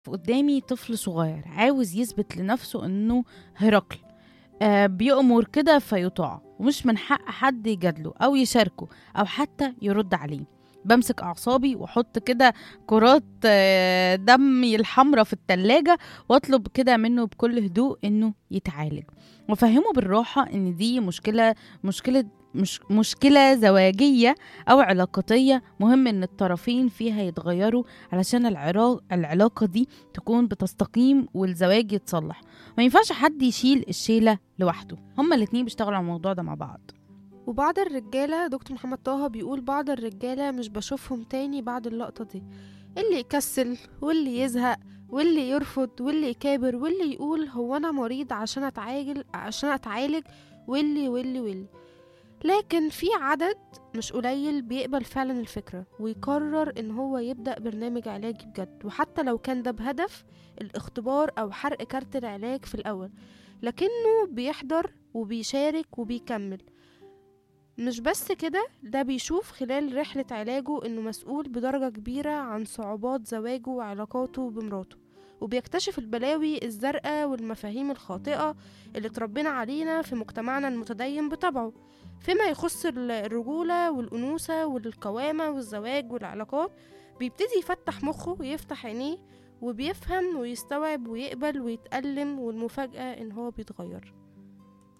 قدامي طفل صغير عاوز يثبت لنفسه انه هرقل. بيأمر كده فيطاع، ومش من حق حد يجادله او يشاركه او حتى يرد عليه. بمسك اعصابي واحط كده كرات دمي الحمرة في التلاجة، واطلب كده منه بكل هدوء انه يتعالج، وافهمه بالراحة ان دي مش مشكلة زواجية أو علاقاتية، مهم إن الطرفين فيها يتغيروا علشان العلاقة دي تكون بتستقيم والزواج يتصلح. ما ينفعش حد يشيل الشيلة لوحده، هما الاتنين بيشتغلوا على الموضوع ده مع بعض. وبعض الرجالة دكتور محمد طه بيقول بعض الرجالة مش بشوفهم تاني بعد اللقطة دي، اللي يكسل واللي يزهق واللي يرفض واللي يكابر واللي يقول هو أنا مريض عشان أتعالج واللي. لكن في عدد مش قليل بيقبل فعلا الفكرة ويقرر ان هو يبدأ برنامج علاجي بجد، وحتى لو كان ده بهدف الاختبار او حرق كارت العلاج في الاول، لكنه بيحضر وبيشارك وبيكمل. مش بس كده، ده بيشوف خلال رحلة علاجه انه مسؤول بدرجة كبيرة عن صعوبات زواجه وعلاقاته بمراته، وبيكتشف البلاوي الزرقاء والمفاهيم الخاطئة اللي اتربينا علينا في مجتمعنا المتدين بطبعه فيما يخص الرجولة والأنوثة والقوامة والزواج والعلاقات. بيبتدي يفتح مخه ويفتح عينيه وبيفهم ويستوعب ويقبل ويتألم، والمفاجأة ان هو بيتغير.